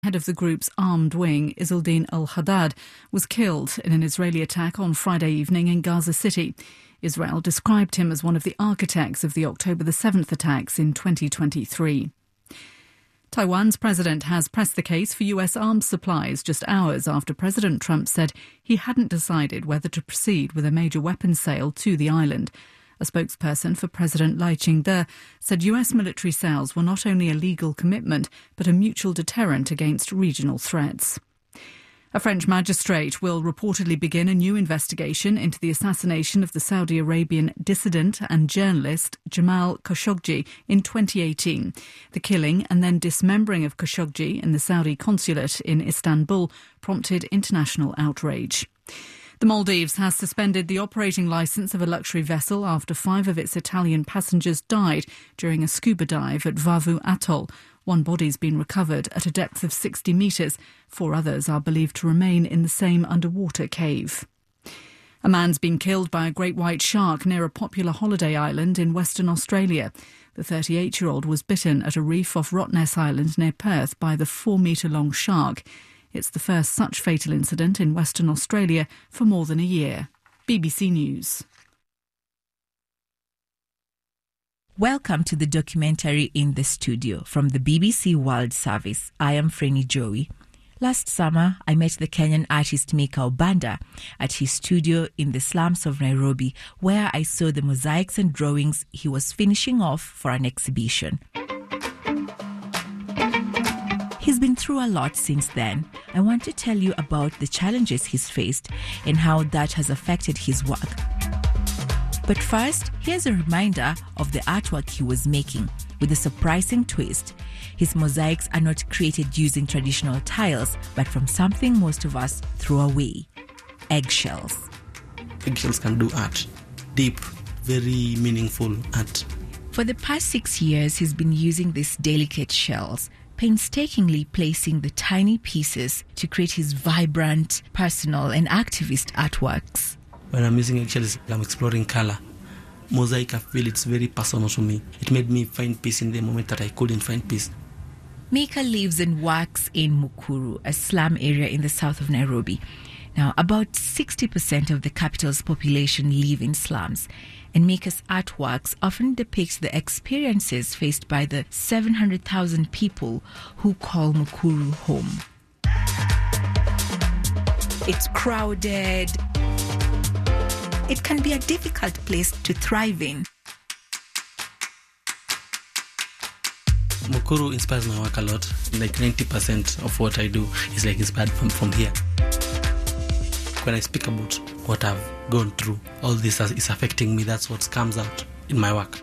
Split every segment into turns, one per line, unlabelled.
Head of the group's armed wing, Izzeldin al-Haddad, was killed in an Israeli attack on Friday evening in Gaza City. Israel described him as one of the architects of the October the 7th attacks in 2023. Taiwan's president has pressed the case for US arms supplies just hours after President Trump said he hadn't decided whether to proceed with a major weapons sale to the island. A spokesperson for President Lai Ching-te said US military sales were not only a legal commitment, but a mutual deterrent against regional threats. A French magistrate will reportedly begin a new investigation into the assassination of the Saudi Arabian dissident and journalist Jamal Khashoggi in 2018. The killing and then dismembering of Khashoggi in the Saudi consulate in Istanbul prompted international outrage. The Maldives has suspended the operating licence of a luxury vessel after 5 of its Italian passengers died during a scuba dive at Vavu Atoll. 1 body's been recovered at a depth of 60 metres. 4 others are believed to remain in the same underwater cave. A man's been killed by a great white shark near a popular holiday island in Western Australia. The 38-year-old was bitten at a reef off Rottnest Island near Perth by the 4-metre-long shark. It's the first such fatal incident in Western Australia for more than a year. BBC News.
Welcome to the documentary In the Studio from the BBC World Service. I am Freni Joey. Last summer, I met the Kenyan artist Mika Obanda at his studio in the slums of Nairobi, where I saw the mosaics and drawings he was finishing off for an exhibition. He's been through a lot since then. I want to tell you about the challenges he's faced and how that has affected his work. But first, here's a reminder of the artwork he was making with a surprising twist. His mosaics are not created using traditional tiles, but from something most of us throw away: eggshells.
Eggshells can do art. Deep, very meaningful art.
For the past 6 years, he's been using these delicate shells, painstakingly placing the tiny pieces to create his vibrant, personal and activist artworks.
When I'm using eggshells, I'm exploring color. Mosaic, I feel it's very personal to me. It made me find peace in the moment that I couldn't find peace.
Mika lives and works in Mukuru, a slum area in the south of Nairobi. Now, about 60% of the capital's population live in slums, and Mika's artworks often depict the experiences faced by the 700,000 people who call Mukuru home. It's crowded. It can be a difficult place to thrive in.
Mukuru inspires my work a lot. Like 90% of what I do is like inspired from here. When I speak about what I've gone through, all this is affecting me. That's what comes out in my work.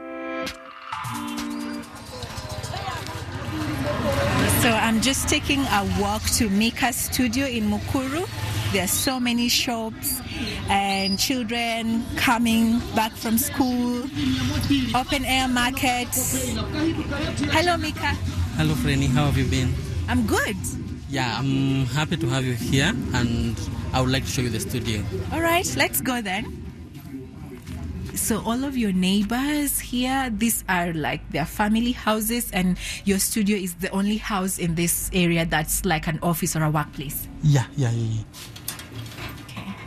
So I'm just taking a walk to Mika's studio in Mukuru. There are so many shops and children coming back from school, open air markets. Hello, Mika.
Hello, Freni. How have you been?
I'm good.
Yeah, I'm happy to have you here, and I would like to show you the studio.
All right, let's go then. So all of your neighbors here, these are like their family houses, and your studio is the only house in this area that's like an office or a workplace?
Yeah.
Okay.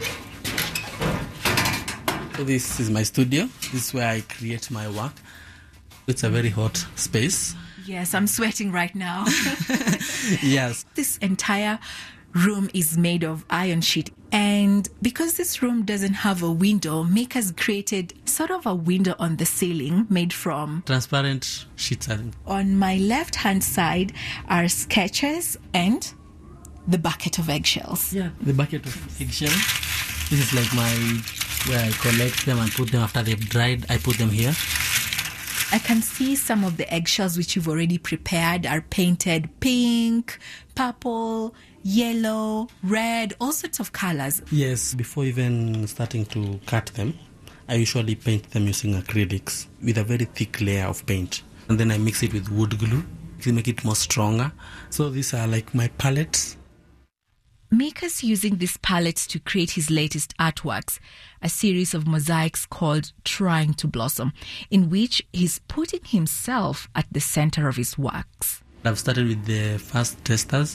So this is my studio. This is where I create my work. It's a very hot space.
Yes, I'm sweating right now.
Yes.
This entire room is made of iron sheet, and because this room doesn't have a window, Mika's created sort of a window on the ceiling made from
transparent sheets.
On my left hand side are sketches and the bucket of eggshells.
Yeah, the bucket of eggshells. This is like where I collect them and put them after they've dried. I put them here.
I can see some of the eggshells which you've already prepared are painted pink, purple, yellow, red, all sorts of colors.
Yes, before even starting to cut them, I usually paint them using acrylics with a very thick layer of paint. And then I mix it with wood glue to make it more stronger. So these are like my palettes.
Mika's using these palettes to create his latest artworks, a series of mosaics called Trying to Blossom, in which he's putting himself at the center of his works.
I've started with the first testers.